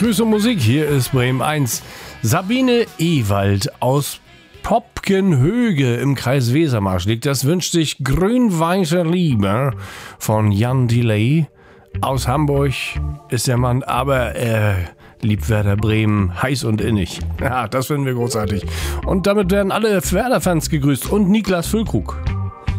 Grüße Musik, hier ist Bremen 1. Sabine Ewald aus Popkenhöge im Kreis Wesermarsch liegt. Das wünscht sich Grün-Weiße Liebe von Jan Delay. Aus Hamburg ist der Mann, aber er liebt Werder Bremen heiß und innig. Ja, das finden wir großartig. Und damit werden alle Werder-Fans gegrüßt und Niklas Füllkrug.